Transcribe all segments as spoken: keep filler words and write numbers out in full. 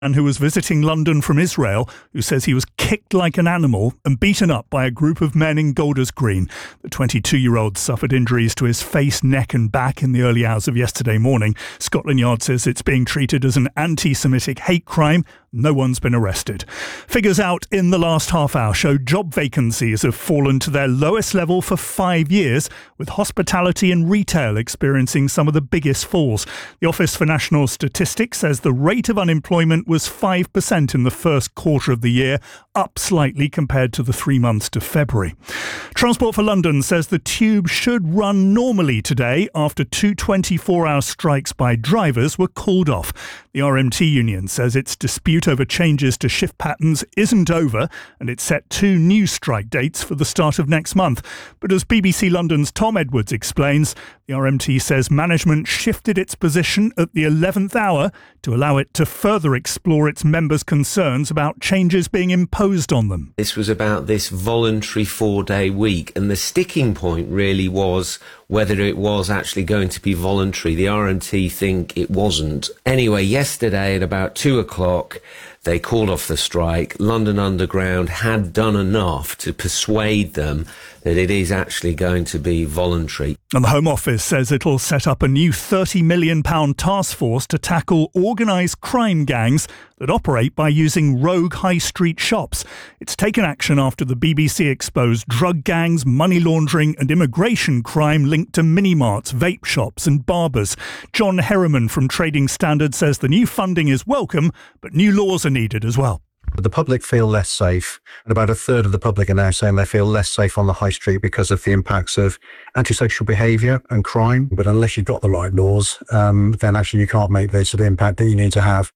And who was visiting London from Israel, who says he was kicked like an animal and beaten up by a group of men in Golders Green. The twenty-two-year-old suffered injuries to his face, neck and back in the early hours of yesterday morning. Scotland Yard says it's being treated as an anti-Semitic hate crime. No one's been arrested. Figures out in the last half hour show job vacancies have fallen to their lowest level for five years, with hospitality and retail experiencing some of the biggest falls. The Office for National Statistics says the rate of unemployment was five percent in the first quarter of the year, up slightly compared to the three months to February. Transport for London says the tube should run normally today after two twenty-four hour strikes by drivers were called off. The R M T union says its dispute over changes to shift patterns isn't over, and it set two new strike dates for the start of next month. But as B B C London's Tom Edwards explains, the R M T says management shifted its position at the eleventh hour to allow it to further explore its members' concerns about changes being imposed on them. This was about this voluntary four-day week, and the sticking point really was whether it was actually going to be voluntary. The R M T think it wasn't. Anyway, yesterday at about two o'clock, they called off the strike. London Underground had done enough to persuade them that it is actually going to be voluntary. And the Home Office says it'll set up a new thirty million pounds task force to tackle organised crime gangs that operate by using rogue high street shops. It's taken action after the B B C exposed drug gangs, money laundering and immigration crime linked to mini-marts, vape shops and barbers. John Herriman from Trading Standard says the new funding is welcome, but new laws are needed as well. The public feel less safe, and about a third of the public are now saying they feel less safe on the high street because of the impacts of antisocial behaviour and crime. But unless you've got the right laws, um, then actually you can't make the sort of impact that you need to have.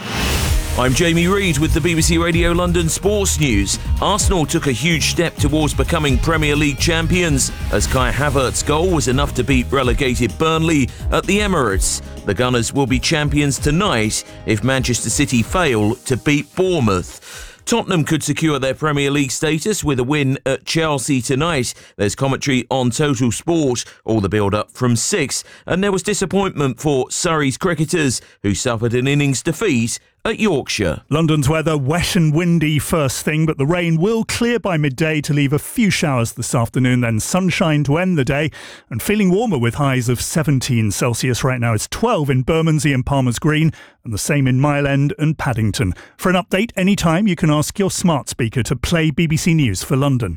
I'm Jamie Reid with the B B C Radio London Sports News. Arsenal took a huge step towards becoming Premier League champions as Kai Havertz's goal was enough to beat relegated Burnley at the Emirates. The Gunners will be champions tonight if Manchester City fail to beat Bournemouth. Tottenham could secure their Premier League status with a win at Chelsea tonight. There's commentary on Total Sport, all the build-up from six. And there was disappointment for Surrey's cricketers, who suffered an innings defeat at Yorkshire. London's weather, wet and windy first thing, but the rain will clear by midday to leave a few showers this afternoon, then sunshine to end the day, and feeling warmer with highs of seventeen Celsius. Right now it's twelve in Bermondsey and Palmer's Green, and the same in Mile End and Paddington. For an update anytime, you can ask your smart speaker to play B B C News for London.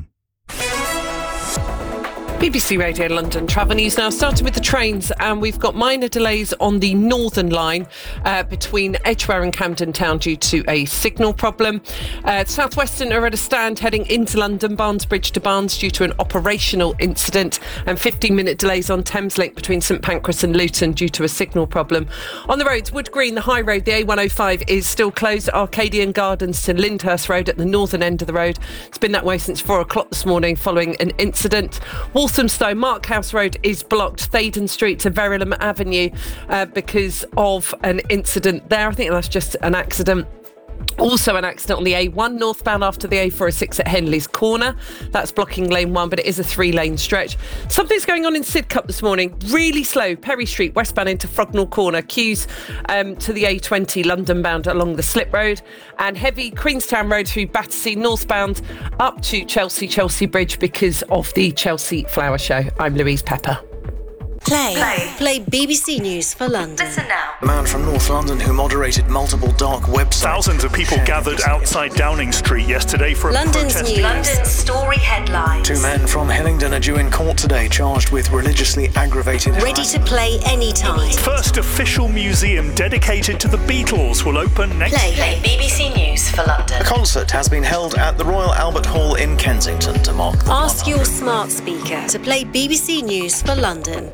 B B C Radio London travel news now, starting with the trains, and we've got minor delays on the Northern Line uh, between Edgware and Camden Town due to a signal problem. Uh, Southwestern are at a stand heading into London, Barnesbridge to Barnes due to an operational incident, and fifteen minute delays on Thameslink between St Pancras and Luton due to a signal problem. On the roads, Wood Green, the High Road, the A one oh five is still closed. Arcadian Gardens to Lyndhurst Road at the northern end of the road. It's been that way since four o'clock this morning following an incident. Walthamstow, Markhouse Road is blocked. Thaden Street to Verulam Avenue uh, because of an incident there. I think that's just an accident. Also an accident on the A one northbound after the A four oh six at Henley's Corner. That's blocking lane one, but it is a three-lane stretch. Something's going on in Sidcup this morning. Really slow. Perry Street westbound into Frognall Corner. Queues um, to the A twenty London bound along the Slip Road. And heavy Queenstown Road through Battersea northbound up to Chelsea, Chelsea Bridge because of the Chelsea Flower Show. I'm Louise Pepper. Play. Play. Play B B C News for London. Listen now. A man from North London who moderated multiple dark websites. Thousands of people gathered outside Downing Street yesterday for a London's protest. News. London's story headlines. Two men from Hillingdon are due in court today, charged with religiously aggravated Ready to play anytime. First official museum dedicated to the Beatles will open next Play. Play B B C News for London. A concert has been held at the Royal Albert Hall in Kensington to mark the Ask your smart speaker to play B B C News for London.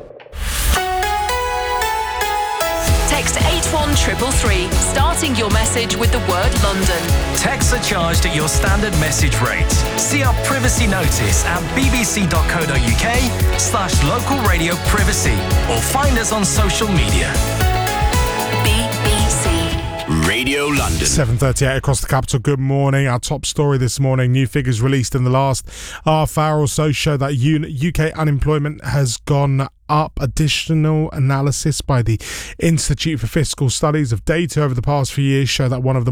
Text eight one three three three, starting your message with the word London. Texts are charged at your standard message rate. See our privacy notice at bbc.co.uk slash local radio privacy or find us on social media. B B C Radio London. seven thirty-eight across the capital. Good morning. Our top story this morning. New figures released in the last half hour or so show that U K unemployment has gone up. Additional analysis by the Institute for Fiscal Studies of data over the past few years show that one of the